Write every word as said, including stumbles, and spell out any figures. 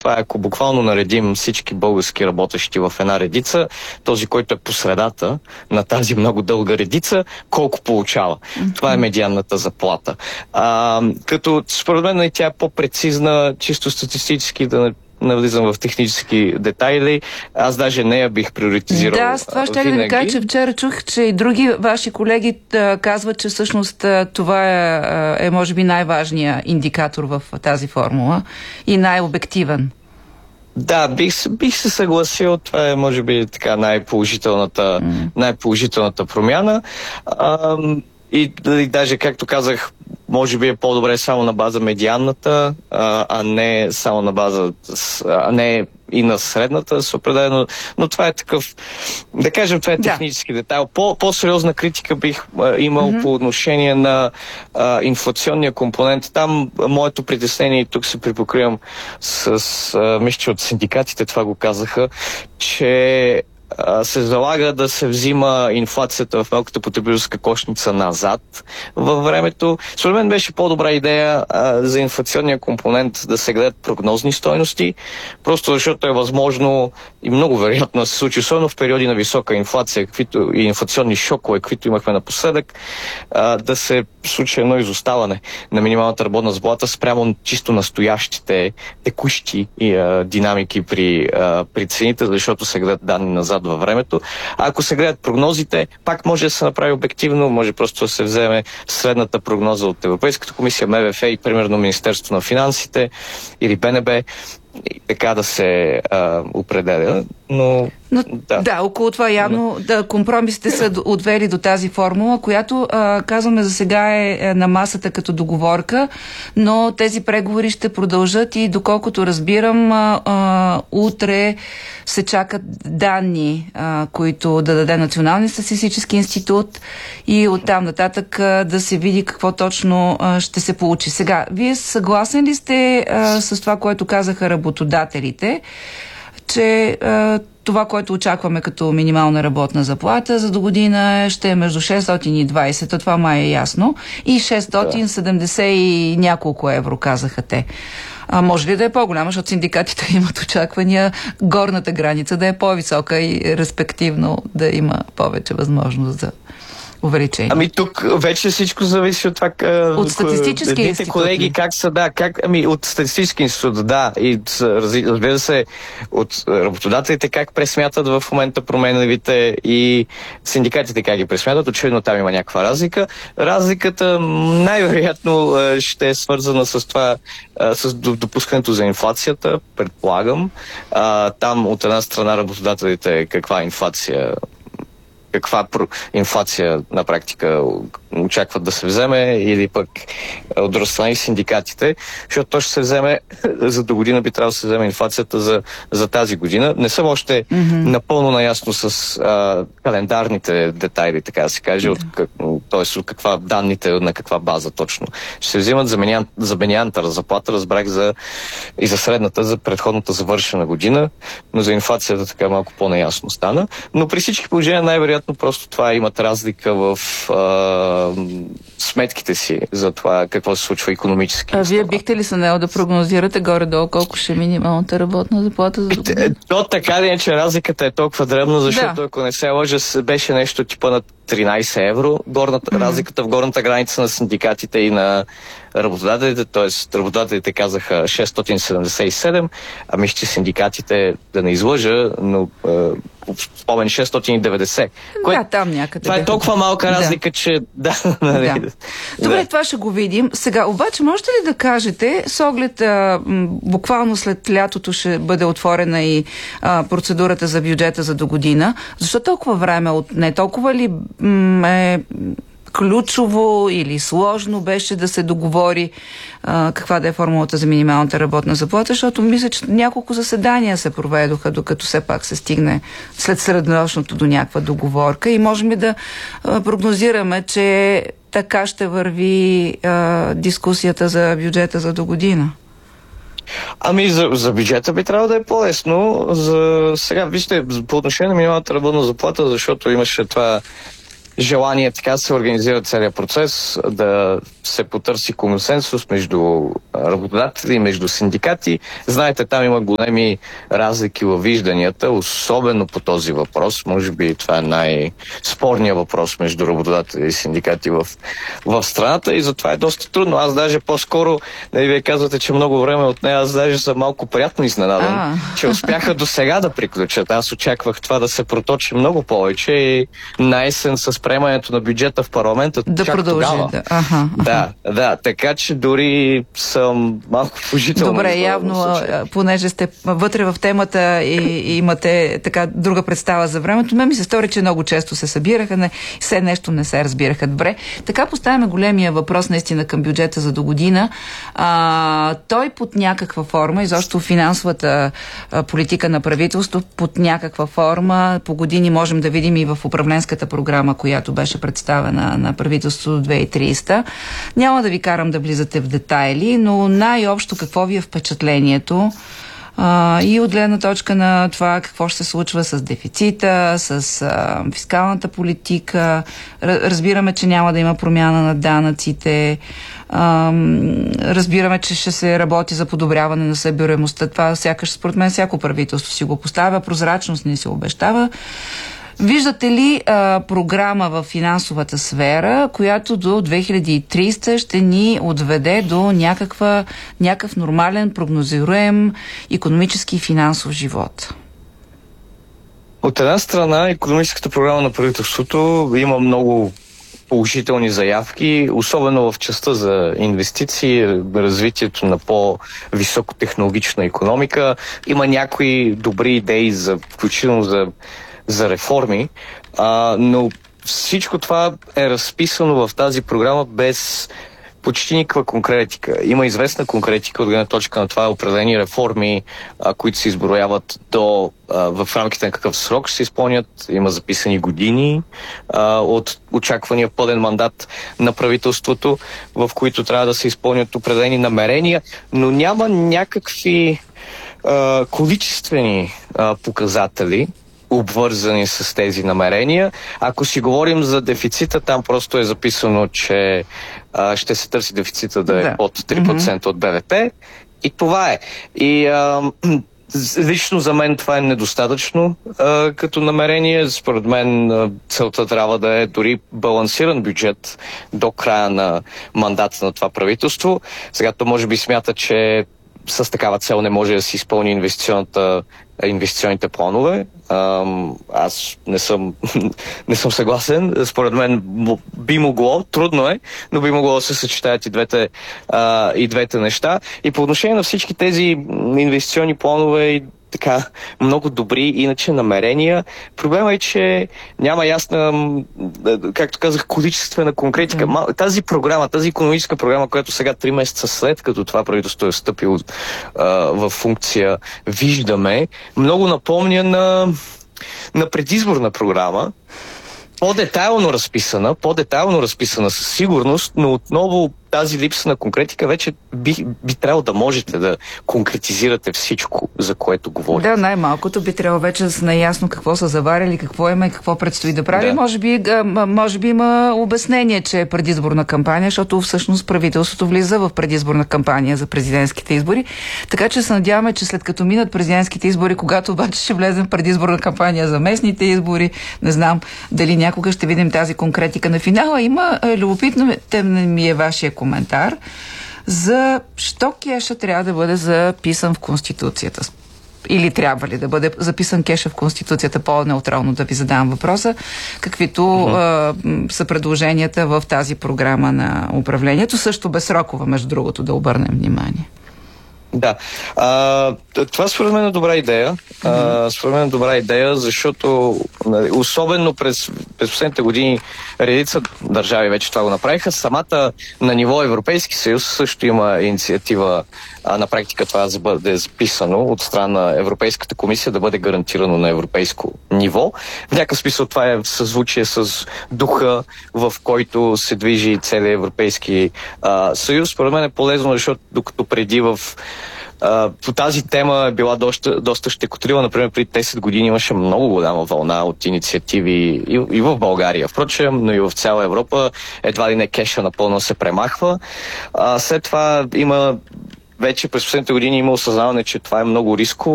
това е, ако буквално наредим всички български работещи в една редица, този, който е по средата на тази много дълга редица, колко получава. Mm-hmm. Това е медианната заплата. А, като според мен и тя е по-прецизна, чисто статистически, да не навлизам в технически детайли. Аз даже нея бих приоритизирал. Да, с това ще да ви кажа, че вчера чух, че и други ваши колеги а, казват, че всъщност а, това е, е може би най-важният индикатор в тази формула и най-обективен. Да, бих, бих се съгласил. Това е, може би, така най-положителната, mm. най-положителната промяна. А, и, и даже, както казах, може би е по-добре само на база медианната, а, а не само на база, а не и на средната с определено, но това е такъв, да кажем, това е технически да. детайл. По, по-сериозна критика бих а, имал mm-hmm. по отношение на а, инфлационния компонент. Там а, моето притеснение, и тук се припокривам с, с а, мисля, че от синдикатите това го казаха, че се залага да се взима инфлацията в малката потребителска кошница назад във времето. Според мен беше по-добра идея а, за инфлационния компонент да се гледат прогнозни стойности, просто защото е възможно и много вероятно да се случи, особено в периоди на висока инфлация, каквито и инфлационни шокове, каквито имахме напоследък, а, да се случи едно изоставане на минималната работна заплата спрямо чисто настоящите текущи и, а, динамики при, а, при цените, защото се гледат данни назад във времето. А ако се гледат прогнозите, пак може да се направи обективно, може просто да се вземе средната прогноза от Европейската комисия, М В Ф и примерно Министерството на финансите или Б Н Б и така да се а, определя. Но, Но да. да, около това явно да, компромисите са отвели до тази формула, която а, казваме за сега е, е на масата като договорка, но тези преговори ще продължат и доколкото разбирам, а, а, утре се чакат данни, а, които да даде Националния статистически институт и оттам нататък а, да се види какво точно а, ще се получи. Сега, вие съгласен ли сте а, с това, което казаха работодателите, че е, това, което очакваме като минимална работна заплата за до година ще е между шестстотин и двайсет, а това май е ясно, и шестстотин и седемдесет и няколко евро, казаха те. А може ли да е по-голяма, защото синдикатите имат очаквания горната граница да е по-висока и респективно да има повече възможност за увеличение? Ами тук вече всичко зависи от това. От статистически институт. Колеги, как са, да, как, ами от статистически институт, да, и разбира се, от работодателите как пресмятат в момента променливите и синдикатите как ги пресмятат. Очевидно там има някаква разлика. Разликата най-вероятно ще е свързана с това, с допускането за инфлацията, предполагам. Там от една страна работодателите каква инфлация каква инфлация на практика очакват да се вземе или пък от друга страна и синдикатите, защото то ще се вземе, за до година би трябвало да се вземе инфлацията за, за тази година. Не съм още mm-hmm. напълно наясно с а, календарните детайли, така да се каже, от, как, т.е. от каква данните, на каква база точно. Ще се взимат за, менян, за менянта заплата, разбрах за, и за средната, за предходната завършена година, но за инфлацията така малко по-неясно стана. Но при всички положения най-вероятно просто това имат разлика в а, сметките си за това какво се случва икономически. А вие бихте ли се наел да прогнозирате горе-долу колко ще е минималната работна заплата за година? То така ли е, че разликата е толкова дребна, защото да. Ако не се лъжа, беше нещо типа на тринайсет евро. Горната, mm-hmm. разликата в горната граница на синдикатите и на работодателите, т.е. работодателите казаха шестстотин седемдесет и седем, а мисля, че синдикатите, да не излъжа, но е, спомен шестстотин и деветдесет. Да, там някъде. Това е толкова малка разлика, да. Че да, нали. Да. Добре, да. Това ще го видим. Сега, обаче, можете ли да кажете, с оглед а, буквално след лятото ще бъде отворена и а, процедурата за бюджета за до година, защо толкова време от не толкова ли м- е ключово или сложно беше да се договори а, каква да е формулата за минималната работна заплата, защото мисля, че няколко заседания се проведоха, докато все пак се стигне след среднощното до някаква договорка и можем ли да а, прогнозираме, че така ще върви а, дискусията за бюджета за до година? Ами за, за бюджета би трябвало да е по-лесно. За сега, вижте, по отношение на минималната работна заплата, защото имаше това желание така да се организира целият процес, да се потърси консенсус между работодатели и между синдикати. Знаете, там има големи разлики във вижданията, особено по този въпрос. Може би това е най-спорният въпрос между работодатели и синдикати в, в страната и затова е доста трудно. Аз даже по-скоро, нали, вие казвате, че много време от нея, аз даже съм малко приятно изненадан, а. че успяха до сега да приключат. Аз очаквах това да се проточи много повече и на есен с приемането на бюджета в парламента да чак продължи, тогава. Да. Аха, да, да, така че дори съм малко положително. Добре, явно, понеже сте вътре в темата и, и имате така друга представа за времето, ме ми се стори, че много често се събираха, не, все нещо не се разбираха добре. Така поставяме големия въпрос наистина към бюджета за до година. А, той под някаква форма, изобщо финансовата а, политика на правителство под някаква форма, по години можем да видим и в управленската програма, която беше представена на правителството до две хиляди и тридесета. Няма да ви карам да влизате в детайли, но най-общо какво ви е впечатлението а, и от гледна точка на това какво ще се случва с дефицита, с а, фискалната политика. Разбираме, че няма да има промяна на данъците. А, разбираме, че ще се работи за подобряване на събираемостта. Това сякаш, според мен, всяко правителство си го поставя. Прозрачност не се обещава. Виждате ли а, програма в финансовата сфера, която до две хиляди и тридесета ще ни отведе до някаква, някакъв нормален, прогнозируем икономически и финансов живот? От една страна, икономическата програма на правителството има много положителни заявки, особено в частта за инвестиции, развитието на по-високотехнологична икономика. Има някои добри идеи, за, включително за за реформи, а, но всичко това е разписано в тази програма без почти никаква конкретика. Има известна конкретика от гледна точка на това определени реформи, а, които се изброяват до а, в рамките на какъв срок ще се изпълнят. Има записани години а, от очаквания пълен мандат на правителството, в които трябва да се изпълнят определени намерения, но няма някакви а, количествени а, показатели, обвързани с тези намерения. Ако си говорим за дефицита, там просто е записано, че а, ще се търси дефицита да е да. под три процента mm-hmm. от БВП. И това е. И а, лично за мен това е недостатъчно а, като намерение. Според мен а, целта трябва да е дори балансиран бюджет до края на мандата на това правителство. Сега то може би смята, че с такава цел не може да се изпълни инвестиционната инвестиционните планове. Аз не съм, не съм съгласен. Според мен би могло, трудно е, но би могло да се съчетаят и двете, а, и двете неща. И по отношение на всички тези инвестиционни планове и така много добри иначе намерения. Проблема е, че няма ясна, както казах, количествена конкретика. Mm. Тази програма, тази икономическа програма, която сега три месеца след като това правителство е встъпило в функция, виждаме, много напомня на, на предизборна програма, по-детайлно разписана, по-детайлно разписана със сигурност, но отново тази липса на конкретика вече би, би трябвало да можете да конкретизирате всичко, за което говорите. Да, най-малкото би трябвало вече да са наясно какво са заварили, какво има и какво предстои да прави. Да. Може би, може би има обяснение, че е предизборна кампания, защото всъщност правителството влиза в предизборна кампания за президентските избори. Така че се надяваме, че след като минат президентските избори, когато обаче ще влезем в предизборна кампания за местните избори, не знам дали някога ще видим тази конкретика на финала. Има любопитно ми е вашия коментар за що кеша трябва да бъде записан в Конституцията. Или трябва ли да бъде записан кеша в Конституцията, по-неутрално да ви задам въпроса, каквито uh-huh. а, са предложенията в тази програма на управлението, също безсрокова, между другото, да обърнем внимание. Да. А, това според мен е добра идея. Mm-hmm. А, според мен е добра идея, защото особено през, през последните години редица държави вече това го направиха. Самата на ниво Европейски съюз също има инициатива а, на практика това да бъде записано от страна на Европейската комисия, да бъде гарантирано на европейско ниво. В някакъв смисъл това е в съзвучие с духа, в който се движи целият Европейски а, съюз. Според мен е полезно, защото докато преди в а, по тази тема е била доста, доста щекотлива. Например, преди десет години имаше много голяма вълна от инициативи и, и в България, впрочем, но и в цяла Европа. Едва ли не кеша напълно се премахва. А, след това има вече през последните години има осъзнаване, че това е много рисково.